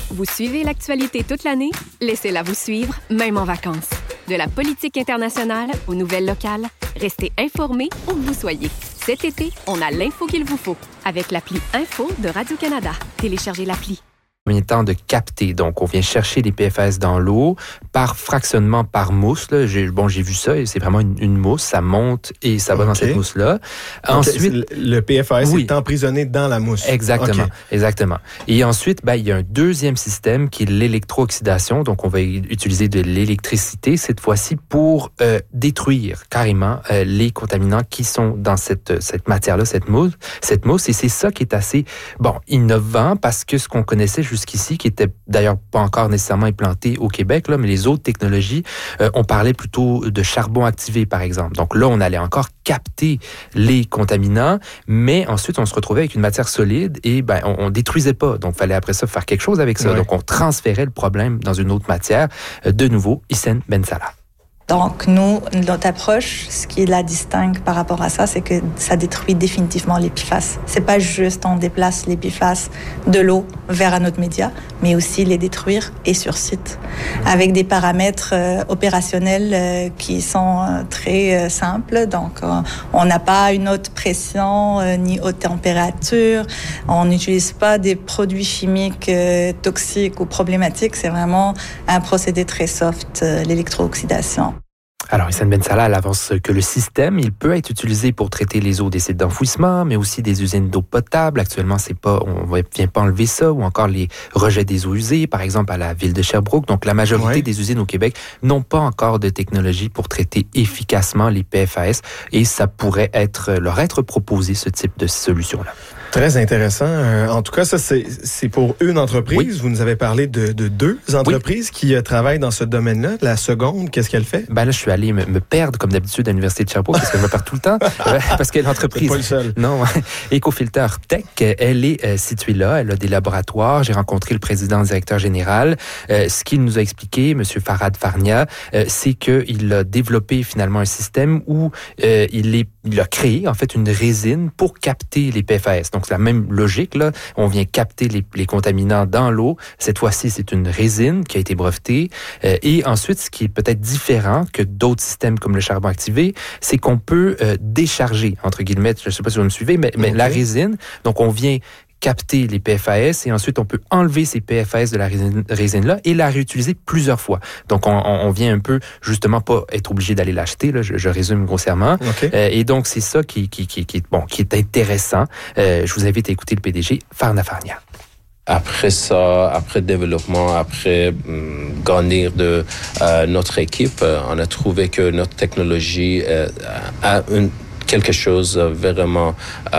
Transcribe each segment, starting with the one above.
Vous suivez l'actualité toute l'année? Laissez-la vous suivre, même en vacances. De la politique internationale aux nouvelles locales, restez informés où que vous soyez. Cet été, on a l'info qu'il vous faut avec l'appli Info de Radio-Canada. Téléchargez l'appli. Temps de capter. Donc, on vient chercher les PFAS dans l'eau par fractionnement par mousse. Là. J'ai vu ça et c'est vraiment une mousse. Ça monte et ça va dans cette mousse-là. Ensuite, le PFAS est emprisonné dans la mousse. Exactement. Exactement. Et ensuite, il y a un deuxième système qui est l'électrooxydation. Donc, on va utiliser de l'électricité cette fois-ci pour détruire carrément les contaminants qui sont dans cette matière-là, cette mousse. Et c'est ça qui est assez innovant parce que ce qu'on connaissait jusqu'ici, qui était d'ailleurs pas encore nécessairement implanté au Québec, là, mais les autres technologies, on parlait plutôt de charbon activé, par exemple. Donc là, on allait encore capter les contaminants, mais ensuite, on se retrouvait avec une matière solide et on détruisait pas. Donc, il fallait après ça faire quelque chose avec ça. Ouais. Donc, on transférait le problème dans une autre matière. De nouveau, Hissène Bensalah. Donc, nous, notre approche, ce qui la distingue par rapport à ça, c'est que ça détruit définitivement les PFAS. C'est pas juste on déplace les PFAS de l'eau vers un autre média, mais aussi les détruire et sur site, avec des paramètres opérationnels qui sont très simples. Donc, on n'a pas une haute pression ni haute température. On n'utilise pas des produits chimiques toxiques ou problématiques. C'est vraiment un procédé très soft, l'électrooxydation. Alors, Hissène Bensalah avance que le système, il peut être utilisé pour traiter les eaux des sites d'enfouissement, mais aussi des usines d'eau potable. Actuellement, on ne vient pas enlever ça, ou encore les rejets des eaux usées, par exemple à la ville de Sherbrooke. Donc, la majorité des usines au Québec n'ont pas encore de technologie pour traiter efficacement les PFAS, et ça pourrait leur être proposé, ce type de solution-là. Très intéressant. En tout cas, ça, c'est pour une entreprise. Oui. Vous nous avez parlé de deux entreprises qui travaillent dans ce domaine-là. La seconde, qu'est-ce qu'elle fait? Là, je suis allé me perdre, comme d'habitude, à l'Université de Sherbrooke, parce que je me perds tout le temps. Parce que l'entreprise... C'est pas le seul. Non, Ecofilter Tech, elle est située là. Elle a des laboratoires. J'ai rencontré le président directeur général. Ce qu'il nous a expliqué, M. Farhad Farnia, c'est qu'il a développé finalement un système où il a créé, en fait, une résine pour capter les PFAS. Donc, c'est la même logique, là. On vient capter les contaminants dans l'eau. Cette fois-ci, c'est une résine qui a été brevetée. Et ensuite, ce qui est peut-être différent que d'autres systèmes comme le charbon activé, c'est qu'on peut décharger, entre guillemets, je ne sais pas si vous me suivez, mais la résine, donc on vient capter les PFAS et ensuite on peut enlever ces PFAS de la résine-là et la réutiliser plusieurs fois. Donc on vient un peu justement pas être obligé d'aller l'acheter, là, je résume grossièrement. Et donc c'est ça qui est intéressant. Je vous invite à écouter le PDG, Farhad Farnia. Après ça, après développement, après gagner de notre équipe, on a trouvé que notre technologie a quelque chose vraiment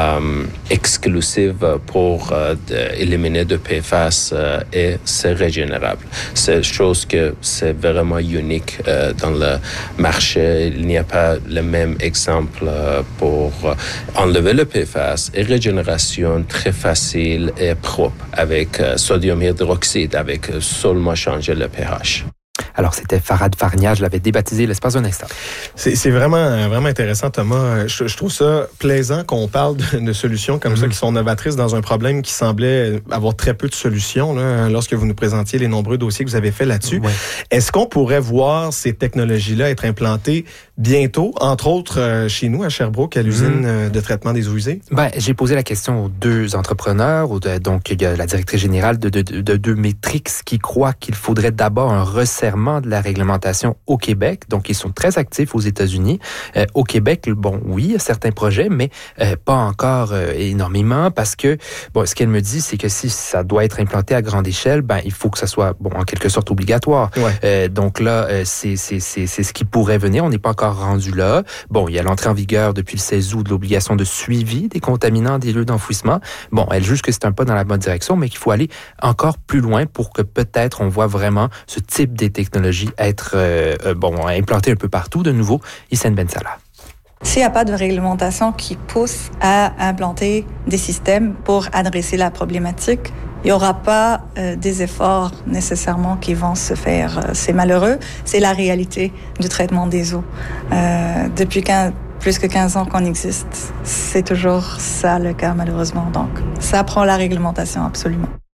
exclusif pour éliminer de PFAS et c'est régénérable. C'est une chose que c'est vraiment unique dans le marché. Il n'y a pas le même exemple pour enlever le PFAS et régénération très facile et propre avec sodium hydroxyde, avec seulement changer le pH. Alors, c'était Farhad Farnia, je l'avais débaptisé l'espace d'un instant. C'est vraiment, vraiment intéressant, Thomas. Je trouve ça plaisant qu'on parle de solutions comme ça qui sont novatrices dans un problème qui semblait avoir très peu de solutions là, lorsque vous nous présentiez les nombreux dossiers que vous avez faits là-dessus. Ouais. Est-ce qu'on pourrait voir ces technologies-là être implantées bientôt, entre autres chez nous, à Sherbrooke, à l'usine de traitement des eaux usées? J'ai posé la question aux deux entrepreneurs. Donc, il y a la directrice générale de Matrix qui croit qu'il faudrait d'abord un resserrement de la réglementation au Québec. Donc, ils sont très actifs aux États-Unis. Au Québec, oui, il y a certains projets, mais pas encore énormément parce que, ce qu'elle me dit, c'est que si ça doit être implanté à grande échelle, il faut que ça soit, en quelque sorte, obligatoire. Ouais. Donc là, c'est ce qui pourrait venir. On n'est pas encore rendu là. Il y a l'entrée en vigueur depuis le 16 août de l'obligation de suivi des contaminants des lieux d'enfouissement. Elle juge que c'est un pas dans la bonne direction, mais qu'il faut aller encore plus loin pour que peut-être on voit vraiment ce type de technologie être implantée un peu partout. De nouveau, Hissène Bensalah. S'il n'y a pas de réglementation qui pousse à implanter des systèmes pour adresser la problématique, il n'y aura pas des efforts nécessairement qui vont se faire. C'est malheureux, c'est la réalité du traitement des eaux. Depuis plus que 15 ans qu'on existe, c'est toujours ça le cas malheureusement. Donc, ça prend la réglementation absolument.